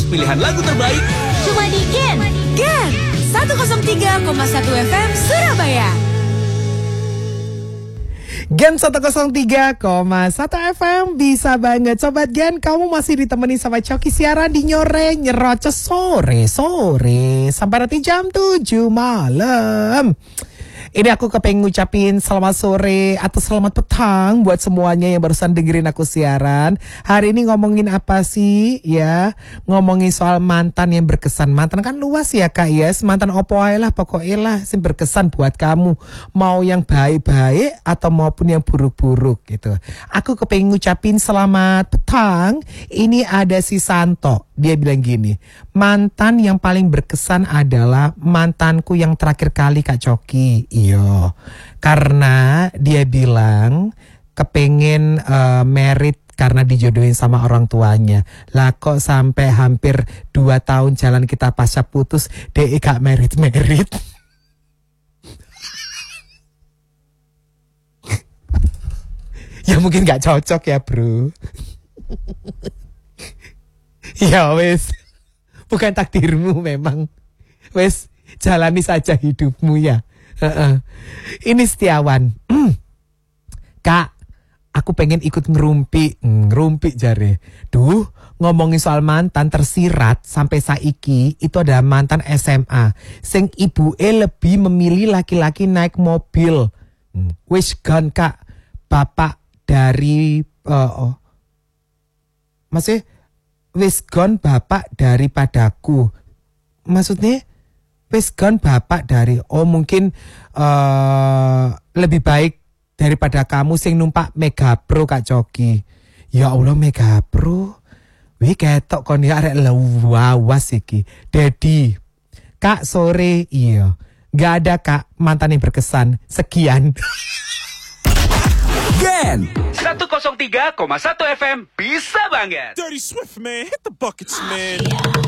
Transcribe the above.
pilihan lagu terbaik cuma di Gen 103,1 FM Surabaya. Gen 103,1 FM bisa banget Sobat Gen. Kamu masih ditemani sama Coki siaran di Nyore Nyerocos sore sampai nanti jam 7 malam. Ini aku kepengen ngucapin selamat sore atau selamat petang buat semuanya yang barusan dengerin aku siaran. Hari ini ngomongin apa sih ya? Ngomongin soal mantan yang berkesan. Mantan kan luas ya Kak ya. Mantan opo ae lah pokoknya lah yang berkesan buat kamu. Mau yang baik-baik atau maupun yang buruk-buruk gitu. Aku kepengen ngucapin selamat petang. Ini ada si Santo. Dia bilang gini, mantan yang paling berkesan adalah mantanku yang terakhir kali Kak Coki. Iya, karena dia bilang kepengen merit karena dijodohin sama orang tuanya. Lah kok sampai hampir 2 tahun jalan kita pasca putus, dia gak merit. Ya mungkin gak cocok ya bro. Ya wes, bukan takdirmu memang. Wes, jalani saja hidupmu ya. Ini Setiawan. Kak, aku pengen ikut ngerumpi jare. Duh, ngomongin soal mantan tersirat sampai saiki itu ada mantan SMA. Sing ibuke lebih memilih laki-laki naik mobil. Wis gan Kak, bapak dari masih wis gone bapak daripadaku. Maksudnya wis gone bapak dari mungkin lebih baik daripada kamu sing numpak Mega Pro Kak Coki. Ya Allah Mega Pro. Wih ketok kon ya arek lawas iki. Dedi. Kak sore iya. Gak ada Kak mantan yang berkesan. Sekian. Gen 103,1 FM bisa banget. Dirty Swift, man. Hit the buckets, man.